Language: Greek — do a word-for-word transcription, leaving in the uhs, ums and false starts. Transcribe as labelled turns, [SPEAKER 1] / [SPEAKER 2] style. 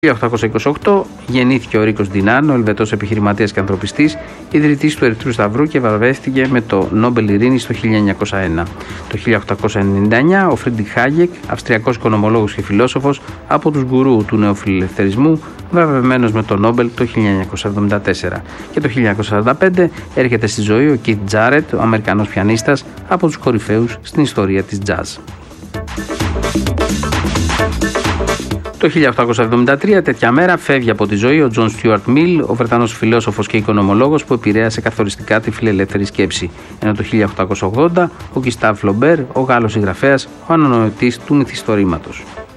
[SPEAKER 1] χίλια οκτακόσια είκοσι οκτώ γεννήθηκε ο Ρίκος Ντινάν, ο Ελβετός επιχειρηματίας και ανθρωπιστής, ιδρυτής του Ερυθρού Σταυρού και βραβεύτηκε με το Νόμπελ Ειρήνης το χίλια εννιακόσια ένα. Το χίλια οκτακόσια ενενήντα εννέα ο Φρίντριχ Χάγεκ, αυστριακός οικονομολόγος και φιλόσοφος, από τους γκουρού του νεοφιλελευθερισμού, βραβευμένος με το Νόμπελ το χίλια εννιακόσια εβδομήντα τέσσερα. Και το χίλια εννιακόσια σαράντα πέντε έρχεται στη ζωή ο Κιθ Τζάρετ, ο Αμερικανός πιανίστας, από τους κορυφαίους στην ιστορία της τζαζ. Το χίλια οκτακόσια εβδομήντα τρία, τέτοια μέρα, φεύγει από τη ζωή ο Τζον Στιούαρτ Μιλ, ο Βρετανός φιλόσοφος και οικονομολόγος που επηρέασε καθοριστικά τη φιλελεύθερη σκέψη. Ενώ το χίλια οκτακόσια ογδόντα, ο Γκιστάβ Φλομπέρ, ο Γάλλος συγγραφέας, ο ανανοητής του μυθιστορήματος.